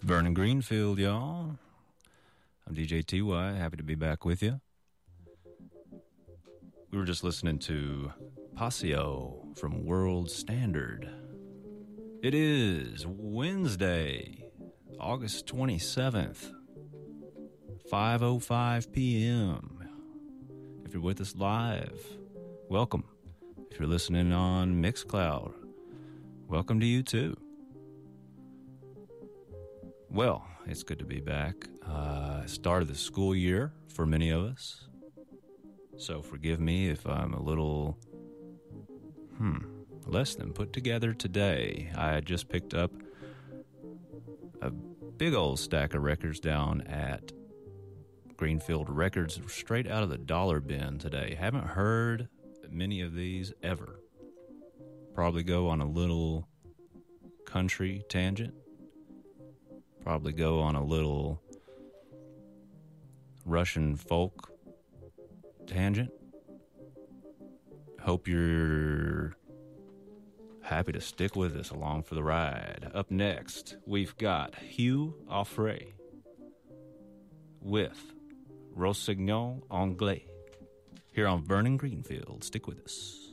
Vernon Greenfield, y'all. I'm DJ TY, happy to be back with you. We were just listening to Passio from World Standard. It is Wednesday, August 27th, 5:05 p.m. If you're with us live, welcome. If you're listening on Mixcloud, welcome to you too. Well, it's good to be back. Start of the school year for many of us. So forgive me if I'm a little, less than put together today. I just picked up a big old stack of records down at Greenfield Records straight out of the dollar bin today. Haven't heard many of these ever. Probably go on a little country tangent. Probably go on a little Russian folk tangent. Hope you're happy to stick with us along for the ride. Up next, we've got Hugh Offray with Rossignol Anglais here on Vernon Greenfield. Stick with us.